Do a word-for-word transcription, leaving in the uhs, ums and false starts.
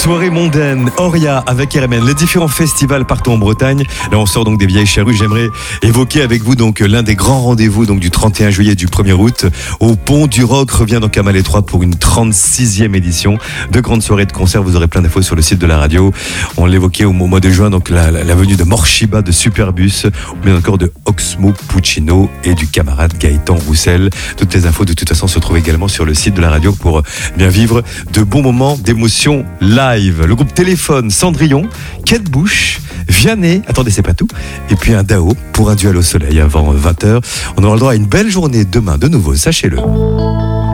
Soirée mondaine, Oria avec R M N, les différents festivals partout en Bretagne. Là, on sort donc des vieilles charrues. J'aimerais évoquer avec vous donc l'un des grands rendez-vous donc du trente et un juillet et du premier août. Au Pont du Rock revient donc à Malétroit pour une trente-sixième édition de grandes soirées de concerts. Vous aurez plein d'infos sur le site de la radio. On l'évoquait au mois de juin, donc la, la, la venue de Morshiba, de Superbus, ou bien encore de Oxmo Puccino et du camarade Gaëtan Roussel. Toutes les infos de toute façon se trouvent également sur le site de la radio pour bien vivre de bons moments d'émotion live. Le groupe Téléphone, Cendrillon, Kate Bush, Vianney, attendez c'est pas tout, et puis un Dao pour un duel au soleil avant vingt heures. On aura le droit à une belle journée demain de nouveau, sachez-le.